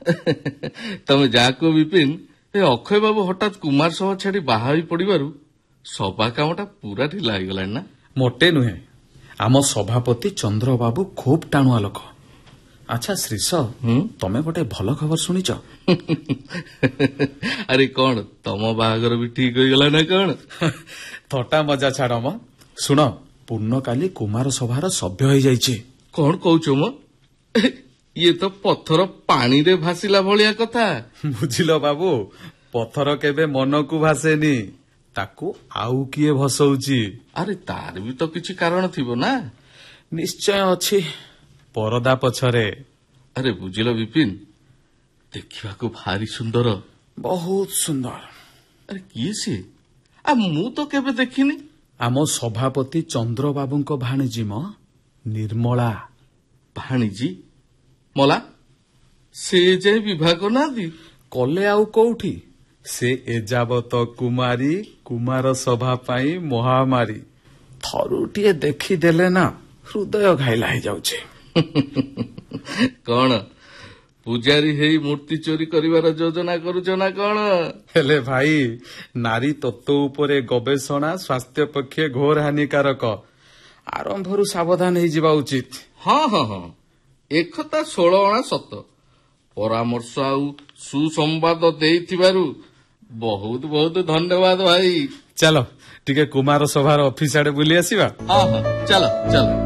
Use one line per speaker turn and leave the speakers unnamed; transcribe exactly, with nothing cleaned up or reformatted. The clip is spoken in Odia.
ତମେ ଯାହା କୁହ ବିପିନ, ଏ ଅକ୍ଷୟ ବାବୁ ହଠାତ୍ କୁମାର ସଭା ଛାଡି ବାହା ହୋଇ ପଡିବାରୁ ସଭା କାମଟା ପୁରା ଢିଲା ହେଇଗଲାଣି ନା?
ମୋଟେ ନୁହେଁ, ଆମ ସଭାପତି ଚନ୍ଦ୍ରବାବୁ ଖୁବ୍ ଟାଣୁଆ ଲୋକ। ଆଚ୍ଛା ଶ୍ରୀଷ, ତମେ ଗୋଟେ ଭଲ ଖବର ଶୁଣିଛ?
ଆରେ କଣ, ତମ ବାହାଘର ବି ଠିକ ହୋଇଗଲା ନା କଣ?
ଥଟା ମଜା ଛାଡ ମ। ଶୁଣ, ପୂର୍ଣ୍ଣ କାଲି କୁମାର ସଭାର ସଭ୍ୟ ହେଇଯାଇଛି।
କଣ କହୁଛ ମ? ଇଏ ତ ପଥର ପାଣିରେ ଭାସିଲା ଭଳିଆ କଥା।
ବୁଝିଲ ବାବୁ, ପଥର କେବେ ମନକୁ ଭାସେନି, ତାକୁ ଆଉ କିଏ ଭସଉଛି।
ଆରେ ତାର ବି ତ କିଛି କାରଣ ଥିବ ନା?
ନିଶ୍ଚୟ ଅଛି, ପରଦା ପଛରେ।
ଆରେ ବୁଝିଲ ବିପିନ, ଦେଖିବାକୁ ଭାରି ସୁନ୍ଦର।
ବହୁତ ସୁନ୍ଦର।
ଆରେ କିଏ ସିଏ? ଆ ମୁଁ ତ କେବେ ଦେଖିନି।
ଆମ ସଭାପତି ଚନ୍ଦ୍ରବାବୁଙ୍କ ଭାଣିଜୀ ମ, ନିର୍ମଳା।
ଭାଣିଜୀ? ମଲା? ସେ ଯାଏ ବିବାହ କରୁନାହାନ୍ତି?
କଲେ ଆଉ କୋଉଠି, ସେ ଏଯାବତ କୁମାରୀ, କୁମାର ସଭା ପାଇଁ ମହାମାରୀ। ଥରୁଟିଏ ଦେଖିଦେଲେ ନା ହୃଦୟ ଘାଇଲା ହେଇଯାଉଛି।
କଣ ପୂଜାରୀ ହେଇ ମୂର୍ତ୍ତି ଚୋରି କରିବାର ଯୋଜନା କରୁଛ ନା କଣ?
ହେଲେ ଭାଇ, ନାରୀ ତତ୍ତ୍ୱ ଉପରେ ଗବେଷଣା ସ୍ୱାସ୍ଥ୍ୟ ପକ୍ଷେ ଘୋର ହାନିକାରକ। ଆରମ୍ଭରୁ ସାବଧାନ ହେଇଯିବା ଉଚିତ।
ହଁ ହଁ ହଁ, ଏକଥା ଷୋଳ ଅଣା ସତ। ପରାମର୍ଶ ଆଉ ସୁସମ୍ବାଦ ଦେଇଥିବାରୁ ବହୁତ ବହୁତ ଧନ୍ୟବାଦ ଭାଇ।
ଚାଲ ଟିକେ କୁମାର ସଭାର ଅଫିସ ଆଡେ ବୁଲି ଆସିବା।
ହଁ ହଁ, ଚାଲ ଚାଲ।